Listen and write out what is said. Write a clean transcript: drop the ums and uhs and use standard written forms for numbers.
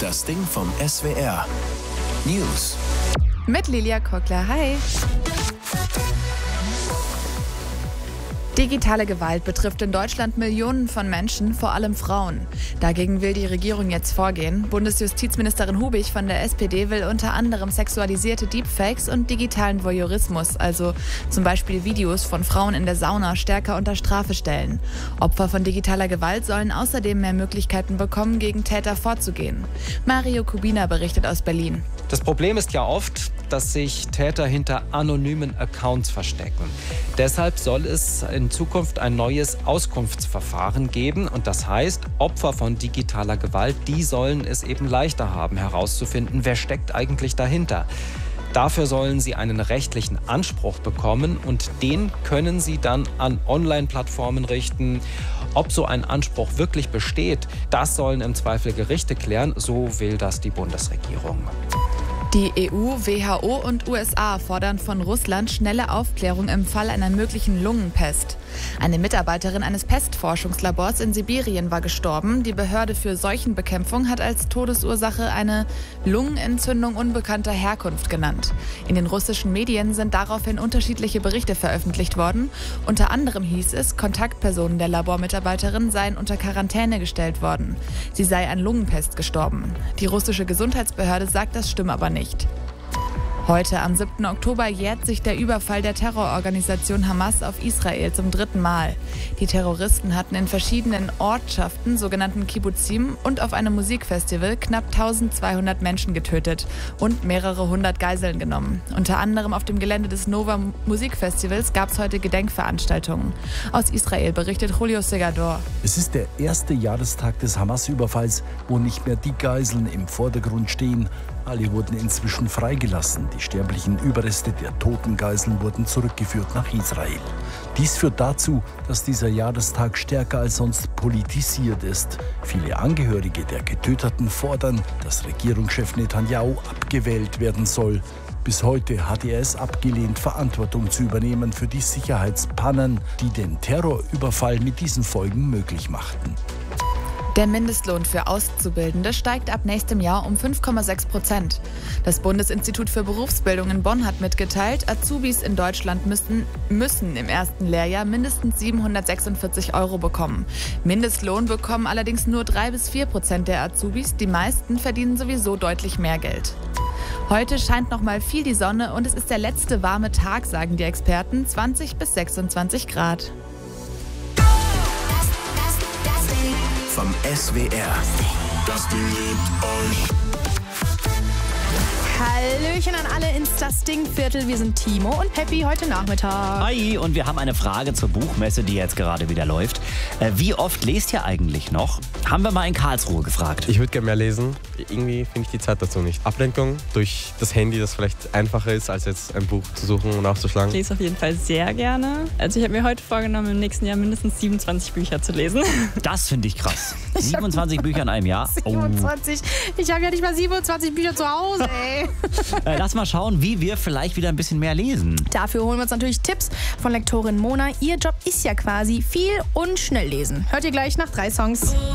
Das Ding vom SWR. News. Mit Lilia Kockler. Hi. Digitale Gewalt betrifft in Deutschland Millionen von Menschen, vor allem Frauen. Dagegen will die Regierung jetzt vorgehen. Bundesjustizministerin Hubig von der SPD will unter anderem sexualisierte Deepfakes und digitalen Voyeurismus, also zum Beispiel Videos von Frauen in der Sauna, stärker unter Strafe stellen. Opfer von digitaler Gewalt sollen außerdem mehr Möglichkeiten bekommen, gegen Täter vorzugehen. Mario Kubina berichtet aus Berlin. Das Problem ist ja oft, dass sich Täter hinter anonymen Accounts verstecken. Deshalb soll es in Zukunft ein neues Auskunftsverfahren geben. Und das heißt, Opfer von digitaler Gewalt, die sollen es eben leichter haben, herauszufinden, wer steckt eigentlich dahinter. Dafür sollen sie einen rechtlichen Anspruch bekommen und den können sie dann an Online-Plattformen richten. Ob so ein Anspruch wirklich besteht, das sollen im Zweifel Gerichte klären, so will das die Bundesregierung. Die EU, WHO und USA fordern von Russland schnelle Aufklärung im Fall einer möglichen Lungenpest. Eine Mitarbeiterin eines Pestforschungslabors in Sibirien war gestorben. Die Behörde für Seuchenbekämpfung hat als Todesursache eine Lungenentzündung unbekannter Herkunft genannt. In den russischen Medien sind daraufhin unterschiedliche Berichte veröffentlicht worden. Unter anderem hieß es, Kontaktpersonen der Labormitarbeiterin seien unter Quarantäne gestellt worden. Sie sei an Lungenpest gestorben. Die russische Gesundheitsbehörde sagt, das stimme aber nicht. Heute, am 7. Oktober, jährt sich der Überfall der Terrororganisation Hamas auf Israel zum 3. Mal. Die Terroristen hatten in verschiedenen Ortschaften, sogenannten Kibbuzim, und auf einem Musikfestival knapp 1200 Menschen getötet und mehrere hundert Geiseln genommen. Unter anderem auf dem Gelände des Nova Musikfestivals gab es heute Gedenkveranstaltungen. Aus Israel berichtet Julio Segador. Es ist der erste Jahrestag des Hamas-Überfalls, wo nicht mehr die Geiseln im Vordergrund stehen. Alle wurden inzwischen freigelassen. Die sterblichen Überreste der toten Geiseln wurden zurückgeführt nach Israel. Dies führt dazu, dass dieser Jahrestag stärker als sonst politisiert ist. Viele Angehörige der Getöteten fordern, dass Regierungschef Netanyahu abgewählt werden soll. Bis heute hat er es abgelehnt, Verantwortung zu übernehmen für die Sicherheitspannen, die den Terrorüberfall mit diesen Folgen möglich machten. Der Mindestlohn für Auszubildende steigt ab nächstem Jahr um 5,6%. Das Bundesinstitut für Berufsbildung in Bonn hat mitgeteilt, Azubis in Deutschland müssen im ersten Lehrjahr mindestens 746 € bekommen. Mindestlohn bekommen allerdings nur 3-4% der Azubis. Die meisten verdienen sowieso deutlich mehr Geld. Heute scheint noch mal viel die Sonne und es ist der letzte warme Tag, sagen die Experten, 20 bis 26 Grad. Vom SWR. Das Ding liebt euch. Hallöchen an alle ins Das Ding-Viertel. Wir sind Timo und Peppi heute Nachmittag. Hi, und wir haben eine Frage zur Buchmesse, die jetzt gerade wieder läuft. Wie oft lest ihr eigentlich noch? Haben wir mal in Karlsruhe gefragt. Ich würde gerne mehr lesen. Irgendwie finde ich die Zeit dazu nicht. Ablenkung durch das Handy, das vielleicht einfacher ist, als jetzt ein Buch zu suchen und aufzuschlagen. Ich lese auf jeden Fall sehr gerne. Also ich habe mir heute vorgenommen, im nächsten Jahr mindestens 27 Bücher zu lesen. Das finde ich krass. 27 Bücher in einem Jahr. 27. Ich habe ja nicht mal 27 Bücher zu Hause, ey. Lass mal schauen, wie wir vielleicht wieder ein bisschen mehr lesen. Dafür holen wir uns natürlich Tipps von Lektorin Mona. Ihr Job ist ja quasi viel und schnell lesen. Hört ihr gleich nach 3 Songs.